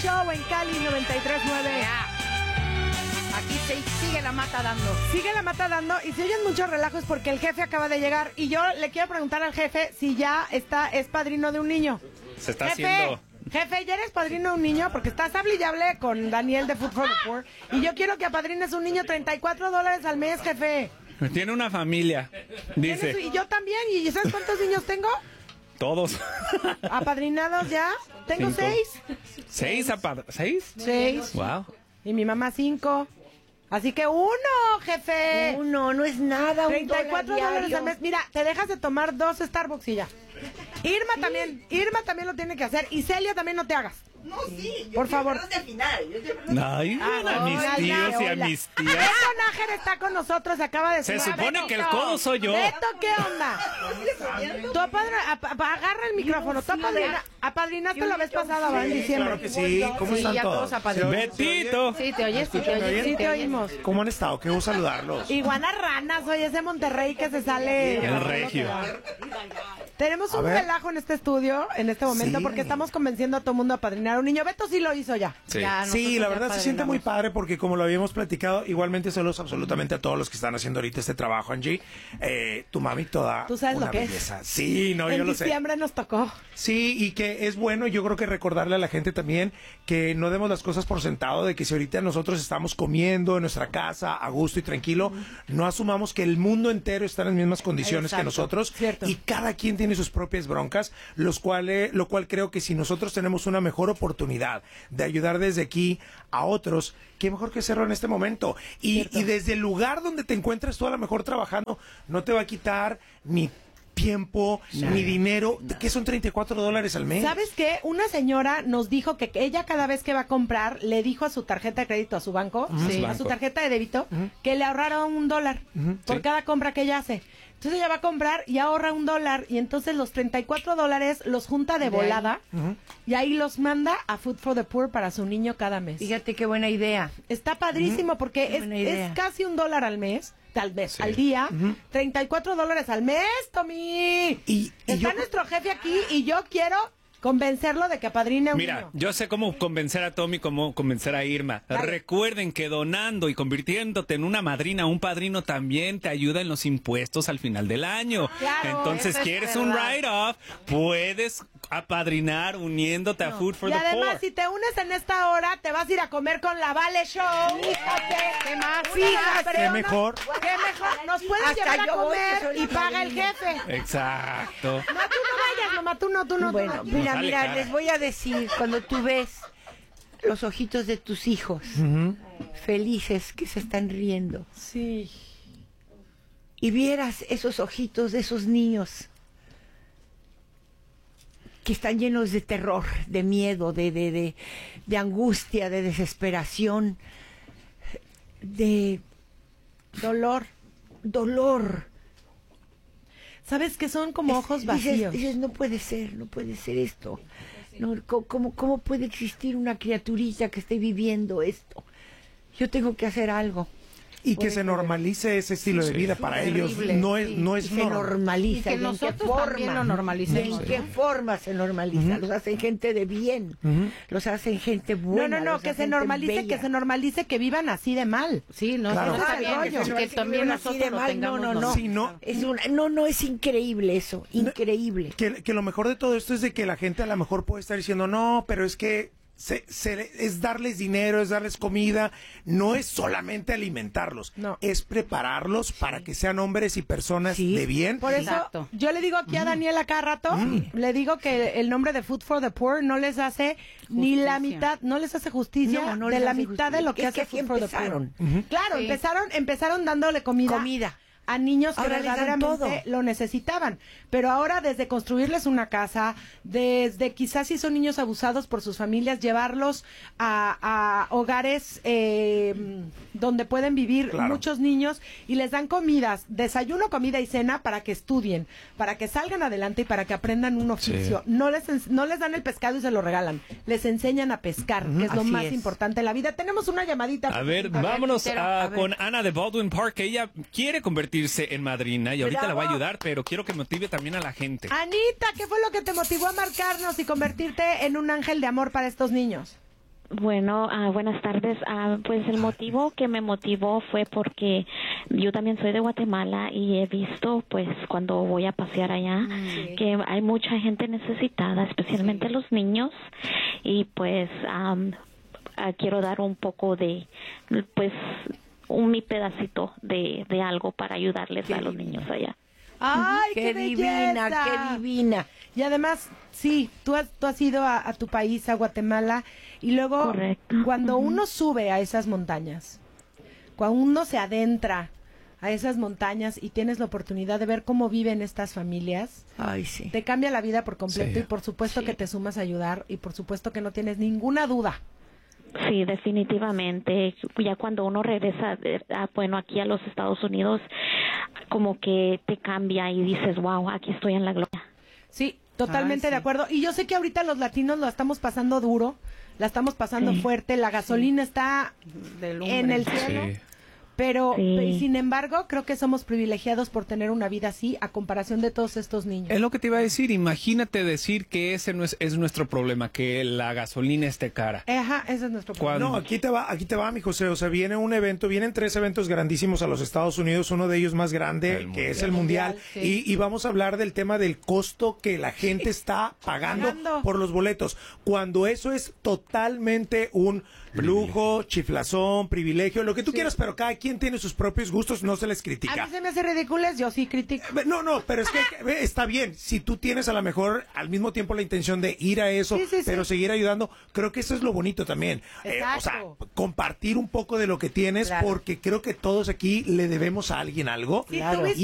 Show en Cali 93.9. Aquí sigue la mata dando. Sigue la mata dando y si oyen muchos relajos porque el jefe acaba de llegar y yo le quiero preguntar al jefe si ya es padrino de un niño. Se está haciendo... Jefe, ¿ya eres padrino de un niño? Porque estás hable y hable con Daniel de Food for the Poor y yo quiero que apadrines un niño $34 al mes, jefe. Tiene una familia, dice. Y yo también, ¿y sabes cuántos niños tengo? Todos. ¿Apadrinados ya? Tengo 6. ¿Seis? 6. Wow. Y mi mamá 5. Así que 1, jefe. No es nada. $34 al mes. Mira, te dejas de tomar 2 Starbucks y ya. Irma también lo tiene que hacer. Y Celia también no te hagas. No, sí. Por favor. Ay, a mis tíos y a mis tías. Beto Nájer está con nosotros, acaba de Se sumar. supone Beto. que el codo soy yo. Beto, ¿qué onda? Tú agarra el micrófono. Tú apadrinaste la vez pasada, ¿va? En diciembre. Claro que sí. ¿Cómo están ya todos? todos apadrinados. Betito. Sí, te oyes, ¿Me oyen? Sí, te oímos. ¿Cómo han estado? Qué gusto saludarlos. Iguanas ranas, oye, ese Monterrey que se sale. El regio. Tenemos A un ver. relajo en este estudio, en este momento, Sí. porque estamos convenciendo a todo mundo a padrinar a un niño. Beto sí lo hizo ya. Sí. Ya, Sí, nosotros la ya verdad se siente padrinamos. muy padre porque como lo habíamos platicado, igualmente saludos absolutamente a todos los que están haciendo ahorita este trabajo, Angie. Tu mami toda ¿Tú sabes una lo que es? belleza. Sí, no, yo En lo sé. diciembre nos tocó. Sí, y que es bueno, yo creo que recordarle a la gente también que no demos las cosas por sentado, de que si ahorita nosotros estamos comiendo en nuestra casa a gusto y tranquilo, no asumamos que el mundo entero está en las mismas condiciones que Exacto, nosotros cierto. y cada quien tiene sus propias broncas, lo cual creo que si nosotros tenemos una mejor oportunidad de ayudar desde aquí a otros, qué mejor que hacerlo en este momento. Y desde el lugar donde te encuentres tú a lo mejor trabajando, no te va a quitar ni tiempo, ni dinero, que son $34 al mes. ¿Sabes qué? Una señora nos dijo que ella cada vez que va a comprar le dijo a su tarjeta de crédito, a su banco, Sí. a su tarjeta de débito, que le ahorrara $1 por Sí. cada compra que ella hace. Entonces ella va a comprar y ahorra $1 y entonces los $34 los junta de volada y ahí los manda a Food for the Poor para su niño cada mes. Fíjate qué buena idea. Está padrísimo porque Qué buena idea. es casi $1 al mes. Tal vez, Sí. al día, $34 al mes, Tommy. Y Está yo- nuestro jefe aquí y yo quiero convencerlo de que apadrine a un Mira, niño. yo sé cómo convencer a Tommy, cómo convencer a Irma. Dale. Recuerden que donando y convirtiéndote en una madrina o un padrino también te ayuda en los impuestos al final del año. Claro, Entonces, eso es ¿quieres un verdad. write-off? Puedes apadrinar uniéndote a Food for Y the además, Poor. si te unes en esta hora, te vas a ir a comer con la Vale Show. Fíjate, ¿qué más? Fíjate, Qué mejor. ¿Qué mejor? Nos puedes Hasta llevar a yo voy, que comer soy y la paga el madrina. jefe. Exacto. No, tú no vayas, mamá, tú no. Bueno, tú no. mira, sale cara. les voy a decir, cuando tú ves los ojitos de tus hijos felices que se están riendo Sí. y vieras esos ojitos de esos niños que están llenos de terror, de miedo, de angustia, de desesperación, de dolor. ¿Sabes que son como ojos vacíos? Dices, no puede ser esto. No, ¿cómo puede existir una criaturita que esté viviendo esto? Yo tengo que hacer algo. Y que se normalice ese estilo de vida para ellos. Terrible, No es y se normal. normaliza. Y que ¿Y en qué nosotros también forma? lo normalicemos. ¿En qué forma se normaliza? Los hacen gente de bien. Los hacen gente buena. No, los que se hacen normalice, bella. que vivan así de mal. Sí, no, Claro. está bien, rollo. que también Así nosotros de lo mal, tengamos no. normal. Sí, no. Es increíble eso, increíble. Que lo mejor de todo esto es de que la gente a lo mejor puede estar diciendo, no, pero es que es darles dinero, es darles comida, no es solamente alimentarlos, No. es prepararlos para que sean hombres y personas Sí. de bien. Por eso Exacto. yo le digo aquí a Daniela cada rato, le digo que el nombre de Food for the Poor no les hace ni la mitad, no les hace justicia No de les la hace mitad justicia. de lo que Es hace que así Food for the empezaron. Poor. Claro, Sí. empezaron dándole comida a niños que Ahora les dan verdaderamente todo. lo necesitaban. Pero ahora desde construirles una casa, desde quizás si son niños abusados por sus familias, llevarlos a hogares donde pueden vivir Claro. muchos niños y les dan comidas, desayuno, comida y cena para que estudien, para que salgan adelante y para que aprendan un oficio. Sí. No les dan el pescado y se lo regalan, les enseñan a pescar, que es lo Así más es. importante en la vida. Tenemos una llamadita. A ver, vámonos Quintero, a ver. con Ana de Baldwin Park. Ella quiere convertirse en madrina y ahorita Bravo. la va a ayudar, pero quiero que motive también a la gente. Anita, ¿qué fue lo que te motivó a marcarnos y convertirte en un ángel de amor para estos niños? Bueno, buenas tardes. Pues el motivo que me motivó fue porque yo también soy de Guatemala y he visto, pues, cuando voy a pasear allá, que hay mucha gente necesitada, especialmente los niños, y pues quiero dar un poco de, pues, mi pedacito de algo para ayudarles a los niños allá. ¡Ay, qué divina, belleza! qué divina! Y además, sí, tú has ido a tu país, a Guatemala, y luego Correcto. cuando uno sube a esas montañas, cuando uno se adentra a esas montañas y tienes la oportunidad de ver cómo viven estas familias, Ay, sí. te cambia la vida por completo Sí. y por supuesto que te sumas a ayudar y por supuesto que no tienes ninguna duda. Sí, definitivamente. Ya cuando uno regresa, bueno, aquí a los Estados Unidos, como que te cambia y dices, wow, aquí estoy en la gloria. Sí, totalmente Ay, sí. de acuerdo. Y yo sé que ahorita los latinos lo estamos pasando duro, la estamos pasando fuerte, la gasolina está en el cielo. Sí. Pero, Sí. sin embargo, creo que somos privilegiados por tener una vida así a comparación de todos estos niños. Es lo que te iba a decir. Imagínate decir que ese no es nuestro problema, que la gasolina esté cara. Ajá, ese es nuestro problema. Cuando- No, aquí te va, mi José. O sea, vienen 3 eventos grandísimos a los Estados Unidos, uno de ellos más grande, El que es el Mundial. Sí. Y vamos a hablar del tema del costo que la gente está pagando por los boletos. Cuando eso es totalmente un lujo, chiflazón, privilegio, lo que tú quieras, pero cada quien tiene sus propios gustos, no se les A critica. mí se me hace ridículo, yo sí critico. No, pero es que está bien. Si tú tienes a lo mejor al mismo tiempo la intención de ir a eso, Sí, sí, pero sí. seguir ayudando, creo que eso es lo bonito también. O sea, Exacto. compartir un poco de lo que tienes, Claro. porque creo que todos aquí le debemos a alguien algo. Sí, Claro. tuviste